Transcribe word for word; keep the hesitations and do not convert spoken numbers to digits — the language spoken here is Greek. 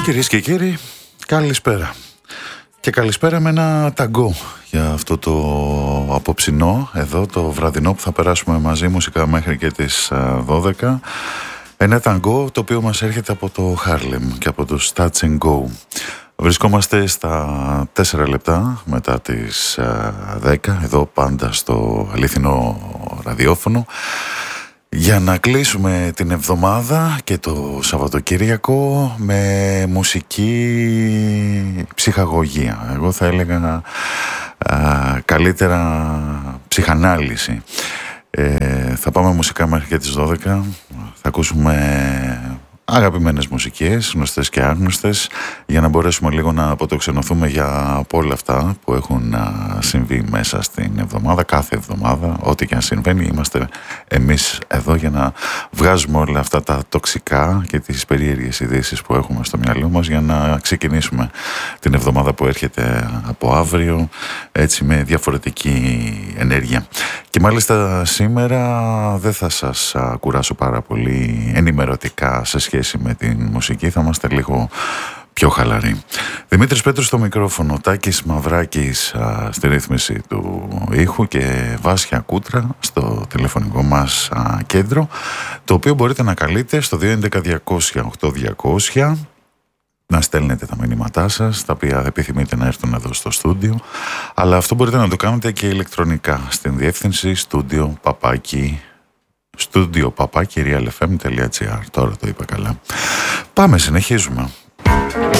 Κυρίες και κύριοι, καλησπέρα. Και καλησπέρα με ένα ταγκό για αυτό το απόψινό, εδώ το βραδινό που θα περάσουμε μαζί μουσικά μέχρι και τις δώδεκα. Ένα ταγκό το οποίο μας έρχεται από το Χάρλεμ και από το Touch and Go. Βρισκόμαστε στα τέσσερα λεπτά μετά τις δέκα, εδώ πάντα στο αληθινό ραδιόφωνο, για να κλείσουμε την εβδομάδα και το Σαββατοκύριακο με μουσική ψυχαγωγία. Εγώ θα έλεγα α, καλύτερα ψυχανάλυση. Ε, θα πάμε μουσικά μέχρι και τις δώδεκα. Θα ακούσουμε αγαπημένες μουσικές, γνωστές και άγνωστες, για να μπορέσουμε λίγο να αποτοξενωθούμε για από όλα αυτά που έχουν συμβεί μέσα στην εβδομάδα, κάθε εβδομάδα, ό,τι και αν συμβαίνει. Είμαστε εμείς εδώ για να βγάζουμε όλα αυτά τα τοξικά και τις περίεργες ειδήσεις που έχουμε στο μυαλό μας, για να ξεκινήσουμε την εβδομάδα που έρχεται από αύριο, έτσι με διαφορετική ενέργεια. Και μάλιστα σήμερα δεν θα σας κουράσω πάρα πολύ ενημερωτικά σε σχέση με την μουσική, θα είμαστε λίγο πιο χαλαροί. Δημήτρης Πέτρος στο μικρόφωνο, Τάκης Μαυράκης α, στη ρύθμιση του ήχου και Βάσια Κούτρα στο τηλεφωνικό μας α, κέντρο, το οποίο μπορείτε να καλείτε στο δύο έντεκα διακόσια οκτώ διακόσια, να στέλνετε τα μηνύματά σας, τα οποία επιθυμείτε να έρθουν εδώ στο στούντιο, αλλά αυτό μπορείτε να το κάνετε και ηλεκτρονικά στην διεύθυνση στούντιο παπάκι στούντιο παπάκι realfm.gr. Τώρα το είπα καλά. Πάμε, συνεχίζουμε.